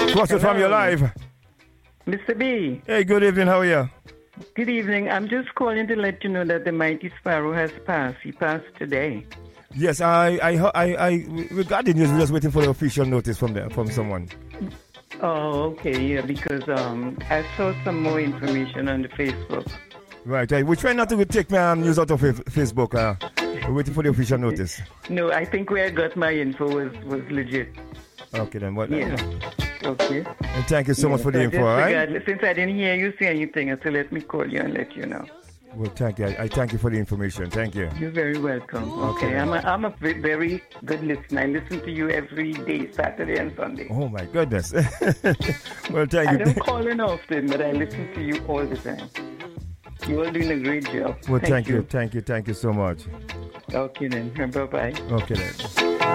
Crossing from your live. Mr. B. Hey, good evening. How are you? Good evening. I'm just calling to let you know that the mighty Sparrow has passed. He passed today. Yes, we got the news. We're just waiting for the official notice from someone. Oh, okay. Yeah, because I saw some more information on the Facebook. Right. We try not to take news out of Facebook. We're waiting for the official notice. No, I think where I got my info was legit. Okay, then. What? Yeah. Okay. And thank you so much for the info, all right? Since I didn't hear you say anything, I said let me call you and let you know. Well, thank you. I thank you for the information. Thank you. You're very welcome. Okay. I'm a very good listener. I listen to you every day, Saturday and Sunday. Oh, my goodness. Well, thank you. I don't call in often, but I listen to you all the time. You're doing a great job. Well, thank you. Thank you so much. Okay, then. Bye-bye. Okay, then.